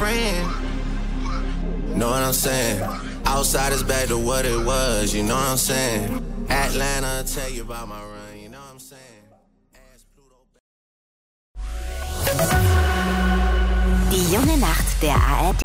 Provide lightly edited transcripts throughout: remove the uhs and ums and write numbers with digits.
friend. Know what I'm saying? Outside is back to what it was, you know what I'm saying? Atlanta, tell you about my run, you know what I'm saying? Die junge Nacht der ARD.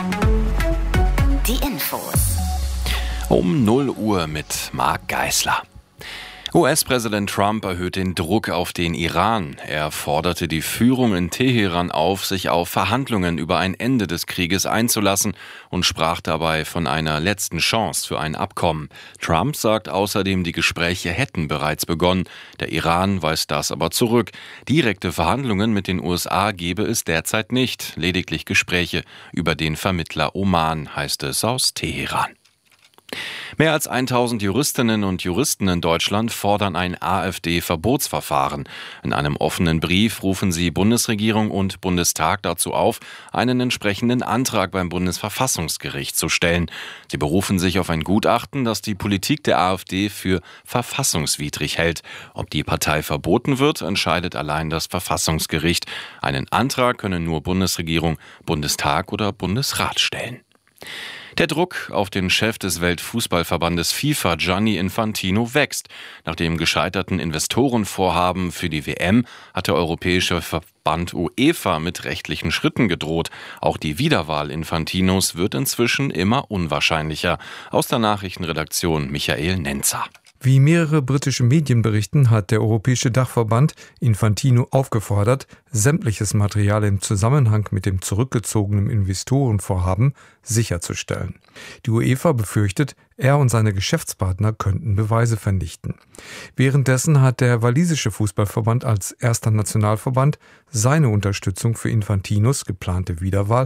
Die Infos. Um 0 Uhr mit Marc Geisler. US-Präsident Trump erhöht den Druck auf den Iran. Er forderte die Führung in Teheran auf, sich auf Verhandlungen über ein Ende des Krieges einzulassen und sprach dabei von einer letzten Chance für ein Abkommen. Trump sagt außerdem, die Gespräche hätten bereits begonnen. Der Iran weist das aber zurück. Direkte Verhandlungen mit den USA gebe es derzeit nicht, lediglich Gespräche über den Vermittler Oman, heißt es aus Teheran. Mehr als 1000 Juristinnen und Juristen in Deutschland fordern ein AfD-Verbotsverfahren. In einem offenen Brief rufen sie Bundesregierung und Bundestag dazu auf, einen entsprechenden Antrag beim Bundesverfassungsgericht zu stellen. Sie berufen sich auf ein Gutachten, das die Politik der AfD für verfassungswidrig hält. Ob die Partei verboten wird, entscheidet allein das Verfassungsgericht. Einen Antrag können nur Bundesregierung, Bundestag oder Bundesrat stellen. Der Druck auf den Chef des Weltfußballverbandes FIFA, Gianni Infantino, wächst. Nach dem gescheiterten Investorenvorhaben für die WM hat der europäische Verband UEFA mit rechtlichen Schritten gedroht. Auch die Wiederwahl Infantinos wird inzwischen immer unwahrscheinlicher. Aus der Nachrichtenredaktion Michael Nenzer. Wie mehrere britische Medien berichten, hat der Europäische Dachverband Infantino aufgefordert, sämtliches Material im Zusammenhang mit dem zurückgezogenen Investorenvorhaben sicherzustellen. Die UEFA befürchtet, er und seine Geschäftspartner könnten Beweise vernichten. Währenddessen hat der walisische Fußballverband als erster Nationalverband seine Unterstützung für Infantinos geplante Wiederwahl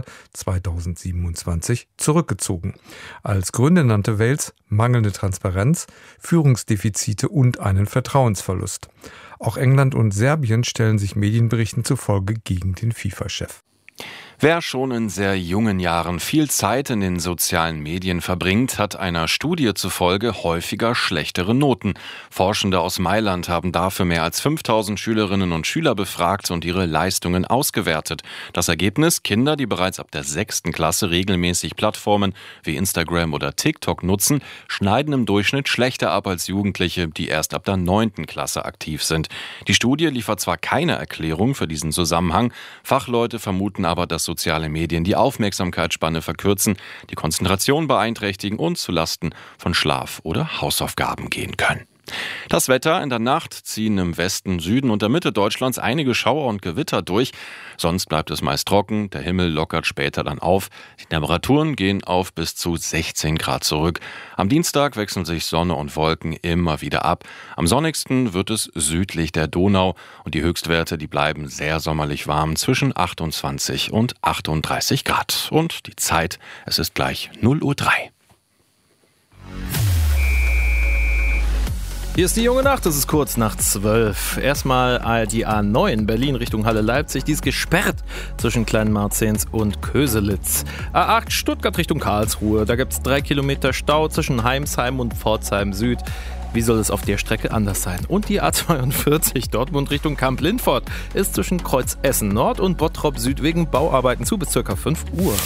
2027 zurückgezogen. Als Gründe nannte Wales mangelnde Transparenz, Führungsdefizite und einen Vertrauensverlust. Auch England und Serbien stellen sich Medienberichten zufolge gegen den FIFA-Chef. Wer schon in sehr jungen Jahren viel Zeit in den sozialen Medien verbringt, hat einer Studie zufolge häufiger schlechtere Noten. Forschende aus Mailand haben dafür mehr als 5000 Schülerinnen und Schüler befragt und ihre Leistungen ausgewertet. Das Ergebnis: Kinder, die bereits ab der 6. Klasse regelmäßig Plattformen wie Instagram oder TikTok nutzen, schneiden im Durchschnitt schlechter ab als Jugendliche, die erst ab der 9. Klasse aktiv sind. Die Studie liefert zwar keine Erklärung für diesen Zusammenhang, Fachleute vermuten aber, dass soziale Medien die Aufmerksamkeitsspanne verkürzen, die Konzentration beeinträchtigen und zulasten von Schlaf oder Hausaufgaben gehen können. Das Wetter: In der Nacht ziehen im Westen, Süden und der Mitte Deutschlands einige Schauer und Gewitter durch. Sonst bleibt es meist trocken, der Himmel lockert später dann auf. Die Temperaturen gehen auf bis zu 16 Grad zurück. Am Dienstag wechseln sich Sonne und Wolken immer wieder ab. Am sonnigsten wird es südlich der Donau und die Höchstwerte, die bleiben sehr sommerlich warm, zwischen 28 und 38 Grad. Und die Zeit: es ist gleich 0:03 Uhr. Hier ist die junge Nacht, es ist kurz nach 12. Erstmal die A9 Berlin Richtung Halle-Leipzig, die ist gesperrt zwischen Kleinmarzens und Köselitz. A8 Stuttgart Richtung Karlsruhe, da gibt es 3 Kilometer Stau zwischen Heimsheim und Pforzheim Süd. Wie soll es auf der Strecke anders sein? Und die A42 Dortmund Richtung Kamp-Lindfort ist zwischen Kreuz Essen Nord und Bottrop Süd wegen Bauarbeiten zu bis ca. 5 Uhr.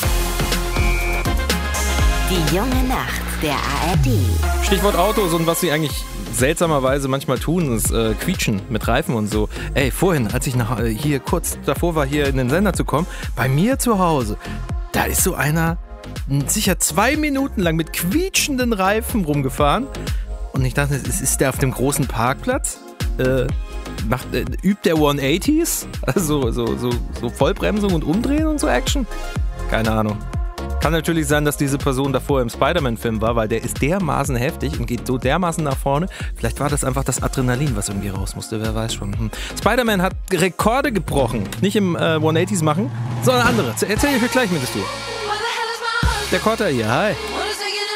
Die junge Nacht der ARD. Stichwort Autos und was sie eigentlich seltsamerweise manchmal tun, ist quietschen mit Reifen und so. Ey, vorhin, als ich hier kurz davor war, hier in den Sender zu kommen, bei mir zu Hause, da ist so einer sicher 2 Minuten lang mit quietschenden Reifen rumgefahren. Und ich dachte, ist der auf dem großen Parkplatz? Übt der 180s? Also so Vollbremsung und Umdrehen und so Action? Keine Ahnung. Kann natürlich sein, dass diese Person davor im Spider-Man-Film war, weil der ist dermaßen heftig und geht so dermaßen nach vorne. Vielleicht war das einfach das Adrenalin, was irgendwie raus musste, wer weiß schon. Spider-Man hat Rekorde gebrochen. Nicht im 180s machen, sondern andere. Erzähl ich euch gleich, Minister. Der Kotter hier, hi.